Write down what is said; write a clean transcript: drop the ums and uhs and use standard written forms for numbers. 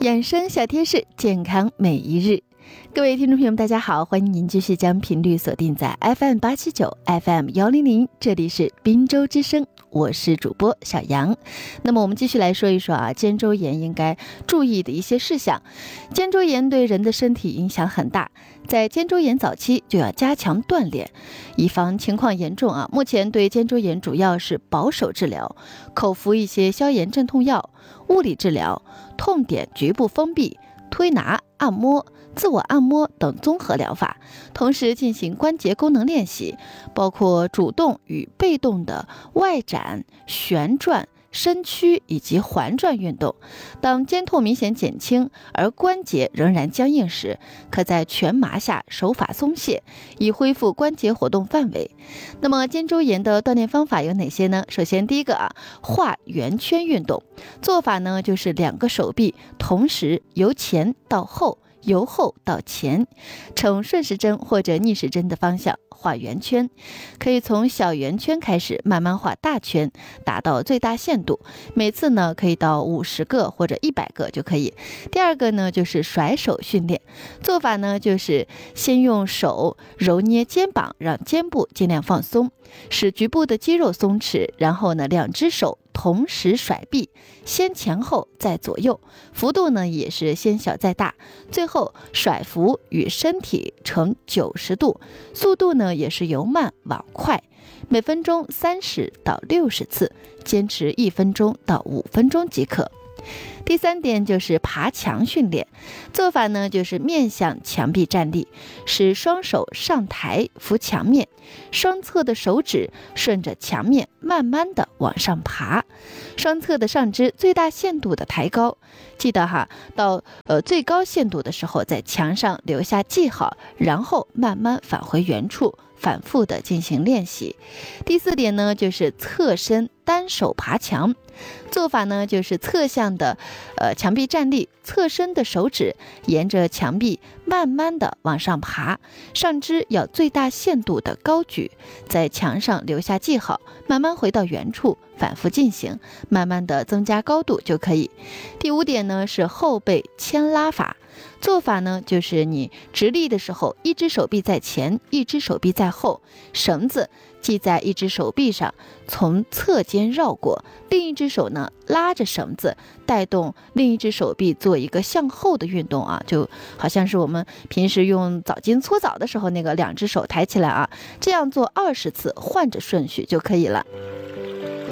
养生小贴士，健康每一日。各位听众朋友们，大家好，欢迎您继续将频率锁定在 FM879 FM100， 这里是滨州之声，我是主播小杨。那么我们继续来说一说肩周炎应该注意的一些事项。肩周炎对人的身体影响很大，在肩周炎早期就要加强锻炼，以防情况严重目前对肩周炎主要是保守治疗，口服一些消炎镇痛药，物理治疗，痛点局部封闭，推拿、按摩、自我按摩等综合疗法，同时进行关节功能练习，包括主动与被动的外展、旋转、伸屈以及环转运动。当肩痛明显减轻而关节仍然僵硬时，可在全麻下手法松懈，以恢复关节活动范围。那么肩周炎的锻炼方法有哪些呢？首先第一个画圆圈运动，做法呢就是两个手臂同时由前到后，由后到前，呈顺时针或者逆时针的方向画圆圈，可以从小圆圈开始，慢慢画大圈，达到最大限度。每次呢可以到50个或者100个就可以。第二个呢就是甩手训练，做法呢就是先用手揉捏肩膀，让肩部尽量放松，使局部的肌肉松弛，然后呢两只手同时甩臂，先前后再左右，幅度呢也是先小再大，最后甩幅与身体成90度，速度呢也是由慢往快，每分钟30到60次，坚持1分钟到5分钟即可。第三点就是爬墙训练，做法呢就是面向墙壁站立，使双手上抬扶墙面，双侧的手指顺着墙面慢慢的往上爬，双侧的上肢最大限度的抬高，记得到最高限度的时候在墙上留下记号，然后慢慢返回原处，反复的进行练习。第四点呢就是侧身单手爬墙，做法呢就是侧向的墙壁站立，侧身的手指沿着墙壁慢慢的往上爬，上肢要最大限度的高举，在墙上留下记号，慢慢回到原处，反复进行，慢慢的增加高度就可以。第五点呢是后背牵拉法，做法呢就是你直立的时候，一只手臂在前，一只手臂在后，绳子系在一只手臂上，从侧肩绕过，另一只手呢拉着绳子，带动另一只手臂做一个向后的运动就好像是我们平时用澡巾搓澡的时候那个两只手抬起来这样做20次，换着顺序就可以了。